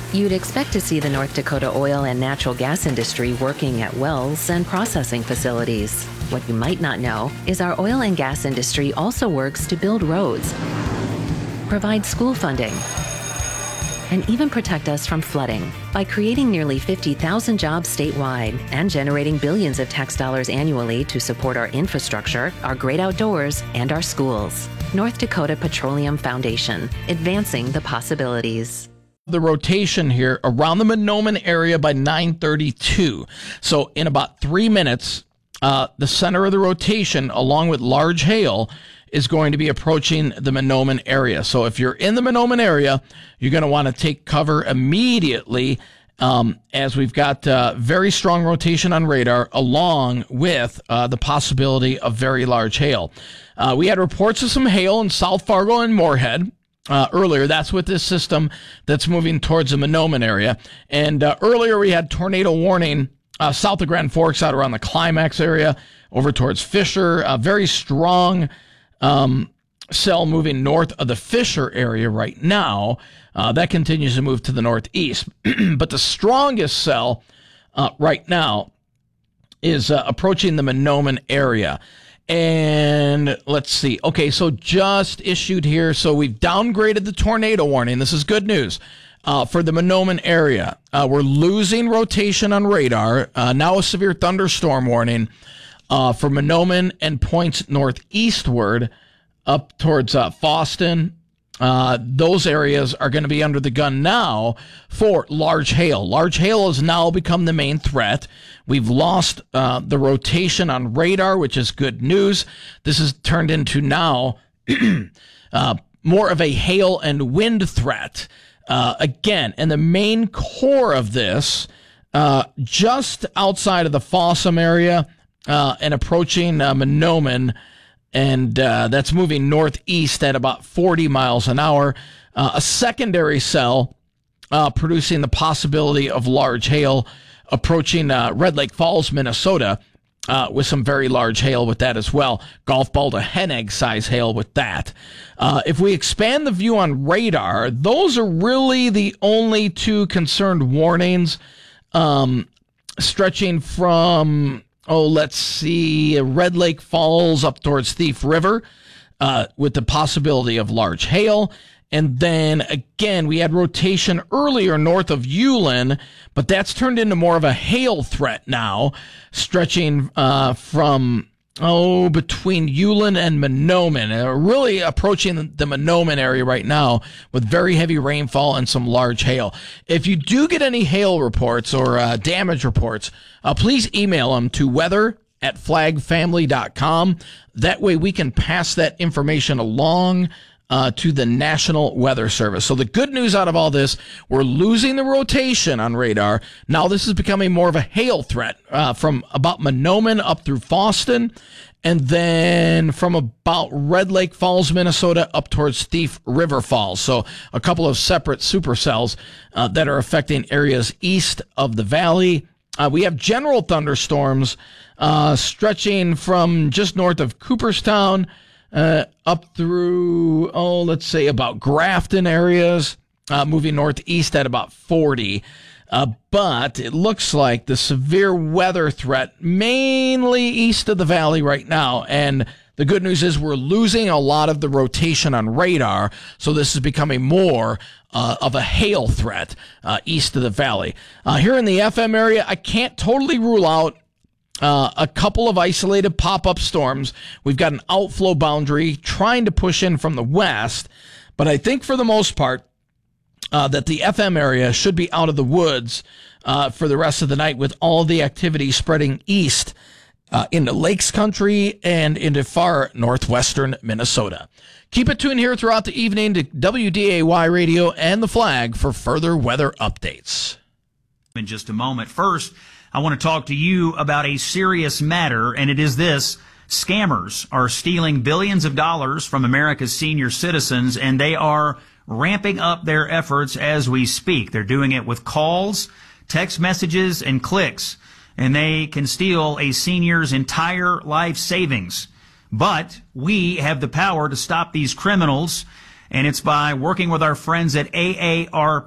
You'd expect to see the North Dakota oil and natural gas industry working at wells and processing facilities. What you might not know is our oil and gas industry also works to build roads, provide school funding, and even protect us from flooding by creating nearly 50,000 jobs statewide and generating billions of tax dollars annually to support our infrastructure, our great outdoors, and our schools. North Dakota Petroleum Foundation, advancing the possibilities. The rotation here around the Mahnomen area by 9:32. So in about 3 minutes, the center of the rotation, along with large hail, is going to be approaching the Mahnomen area. So if you're in the Mahnomen area, you're going to want to take cover immediately, as we've got very strong rotation on radar, along with the possibility of very large hail. We had reports of some hail in South Fargo and Moorhead earlier. That's with this system that's moving towards the Mahnomen area. And earlier we had tornado warning south of Grand Forks, out around the Climax area, over towards Fisher. A very strong cell moving north of the Fisher area right now. That continues to move to the northeast. But the strongest cell right now is approaching the Mahnomen area. And let's see. Okay, so just issued here. So we've downgraded the tornado warning. This is good news for the Mahnomen area. We're losing rotation on radar. Now a severe thunderstorm warning for Mahnomen and points northeastward up towards Fosston. Those areas are going to be under the gun now for large hail. Large hail has now become the main threat. We've lost the rotation on radar, which is good news. This has turned into now more of a hail and wind threat. Again, and the main core of this, just outside of the Fossum area and approaching Mahnomen, and that's moving northeast at about 40 miles an hour. A secondary cell producing the possibility of large hail approaching Red Lake Falls, Minnesota, with some very large hail with that as well. Golf ball to hen egg size hail with that. If we expand the view on radar, those are really the only two confirmed warnings, stretching from, let's see, Red Lake Falls up towards Thief River, with the possibility of large hail. And then, again, we had rotation earlier north of Ulen, but that's turned into more of a hail threat now, stretching from, between Ulen and Mahnomen. Really approaching the Mahnomen area right now with very heavy rainfall and some large hail. If you do get any hail reports or damage reports, please email them to weather@flagfamily.com. That way we can pass that information along to the National Weather Service. So the good news out of all this, we're losing the rotation on radar. Now this is becoming more of a hail threat from about Mahnomen up through Fosston, and then from about Red Lake Falls, Minnesota, up towards Thief River Falls. So a couple of separate supercells that are affecting areas east of the valley. We have general thunderstorms stretching from just north of Cooperstown up through, let's say about Grafton areas, moving northeast at about 40. But it looks like the severe weather threat mainly east of the valley right now. And the good news is we're losing a lot of the rotation on radar. So this is becoming more of a hail threat east of the valley. Here in the FM area, I can't totally rule out a couple of isolated pop-up storms. We've got an outflow boundary trying to push in from the west, but I think for the most part that the FM area should be out of the woods for the rest of the night, with all the activity spreading east into Lakes Country and into far northwestern Minnesota. Keep it tuned here throughout the evening to WDAY Radio and The Flag for further weather updates. In just a moment. First, I want to talk to you about a serious matter, and it is this. Scammers are stealing billions of dollars from America's senior citizens, and they are ramping up their efforts as we speak. They're doing it with calls, text messages, and clicks, and they can steal a senior's entire life savings. But we have the power to stop these criminals, and it's by working with our friends at AARP.